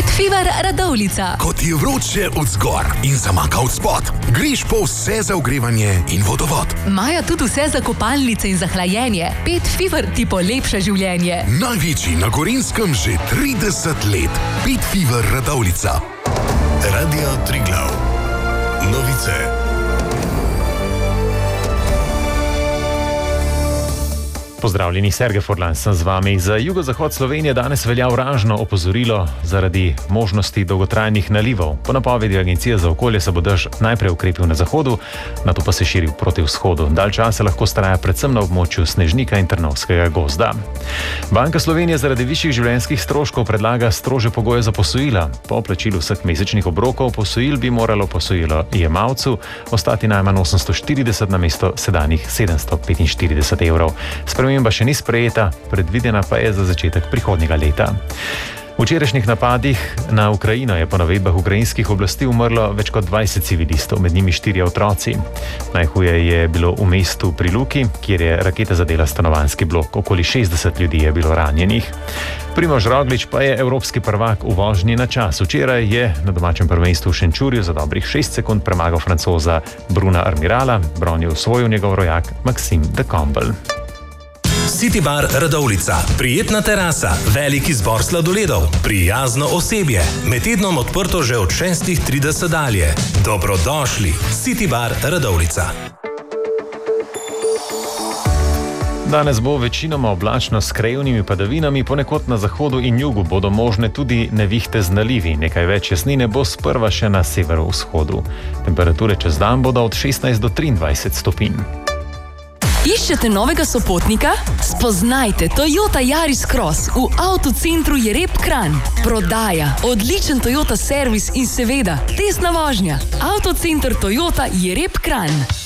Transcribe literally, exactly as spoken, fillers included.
Pet Fever Radovljica. Ko ti je vroče od zgor in zamaka od spod, greš po vse za ogrevanje in vodovod. Maja tudi vse za kopalnice in za hlajenje. Pet Fever ti polepša življenje. Največji na Gorenjskem že trideset let. Pet Fever Radovljica. Radio Triglav. Novice. Pozdravljeni, Sergej Furlan sem z vami. Za jugozahod Slovenije danes velja oranžno opozorilo zaradi možnosti dolgotrajnih nalivov. Po napovedi Agencije za okolje se bo dež najprej ukrepil na zahodu, nato pa se širil proti vzhodu. Dalj časa lahko vztraja predvsem na območju Snežnika in Trnovskega gozda. Banka Slovenije zaradi višjih življenjskih stroškov predlaga strože pogoje za posojila. Po plačilu vseh mesečnih obrokov posojil bi moralo posojilo jemalcu ostati najmanj osemsto štirideset namesto sedanjih sedemsto petinštirideset evrov. Sprememba še ni sprejeta, predvidena pa je za začetek prihodnjega leta. V včerajšnjih napadih na Ukrajino je po navedbah ukrajinskih oblasti umrlo več kot dvajset civilistov, med njimi štirje otroci. Najhuje je bilo v mestu pri Luki, kjer je raketa zadela stanovanjski blok. Okoli šestdeset ljudi je bilo ranjenih. Primož Roglič pa je evropski prvak v vožnji na čas. Včeraj je na domačem prvenstvu v Šenčurju za dobrih šest sekund premagal Francoza Bruna Armirala, bron je osvojil njegov rojak Maxime de Combel. City Bar Radovljica. Prijetna terasa, velik izbor sladoledov, prijazno osebje. Med tednom odprto že od šestih trideset dalje. Dobrodošli. City Bar Radovljica. Danes bo večinoma oblačno s krajevnimi padavinami, ponekod na zahodu in jugu bodo možne tudi nevihte z nalivi. Nekaj več jasnine bo sprva še na severovzhodu. Temperature čez dan bodo od šestnajst do triindvajset stopinj. Iščete novega sopotnika? Spoznajte Toyota Yaris Cross v avtocentru Jereb Kranj. Prodaja, odličen Toyota servis in seveda testna vožnja. Avtocenter Toyota Jereb Kranj.